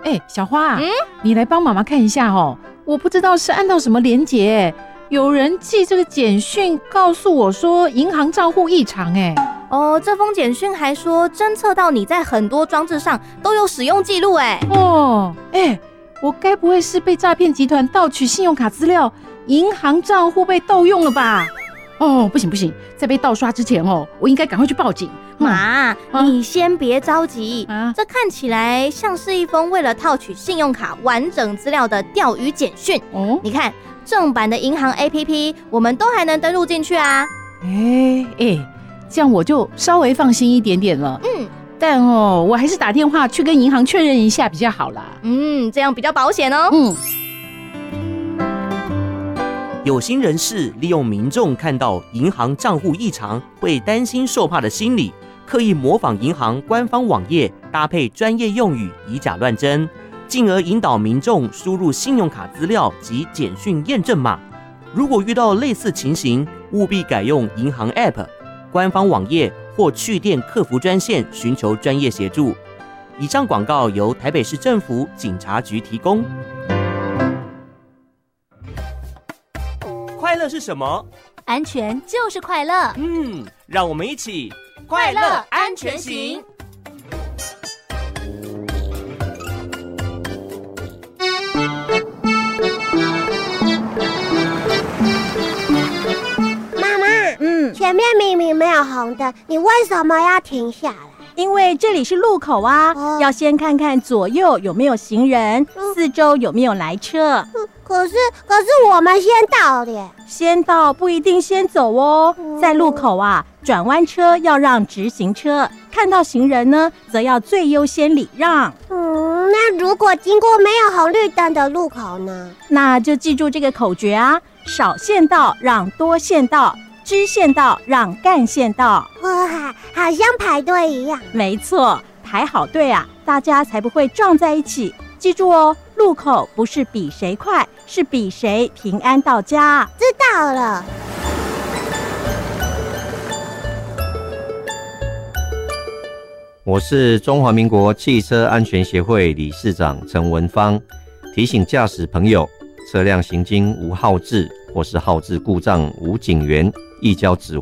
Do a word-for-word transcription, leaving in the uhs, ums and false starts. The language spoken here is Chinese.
哎、欸，小花、啊， 嗯， 你来帮妈妈看一下哦。我不知道是按到什么连结，有人寄这个简讯告诉我说银行账户异常，哎。 哦，这封简讯还说侦测到你在很多装置上都有使用记录，哎。 哦，哎、欸，我该不会是被诈骗集团盗取信用卡资料，银行账户被盗用了吧？哦，不行不行，在被盗刷之前哦，我应该赶快去报警。 妈、嗯，你先别着急、 啊， 这看起来像是一封为了套取信用卡完整资料的钓鱼简讯。 哦， 你看正版的银行 A P P， 我们都还能登入进去啊。 哎、欸、哎、欸，这样我就稍微放心一点点了。 嗯， 但哦，我还是打电话去跟银行确认一下比较好啦。 嗯，这样比较保险哦。 嗯。 有心人士利用民众看到银行账户异常会担心受怕的心理，刻意模仿银行官方网页，搭配专业用语以假乱真，进而引导民众输入信用卡资料及简讯验证码。如果遇到类似情形，务必改用银行 App、官方网页或去电客服专线寻求专业协助。以上广告由台北市政府警察局提供。快乐是什么？ 安全就是快乐。 嗯，让我们一起快乐安全行。 妈妈， 嗯， 前面明明没有红灯，你为什么要停下来？ 因为这里是路口啊， 哦、 要先看看左右有没有行人，嗯、四周有没有来车。 嗯可是，可是我们先到的， 先到不一定先走哦。 嗯、 在路口啊，转弯车要让直行车，看到行人呢，则要最优先礼让。 嗯，那如果经过没有红绿灯的路口呢？ 那就记住这个口诀啊：少线道让多线道，支线道让干线道。 哇，好像排队一样。 没错，排好队啊，大家才不会撞在一起。记住哦，路口不是比谁快，是比谁平安到家。 知道了。 我是中华民国汽车安全协会理事长陈文芳，提醒驾驶朋友，车辆行经无号志或是号志故障无警员，一交指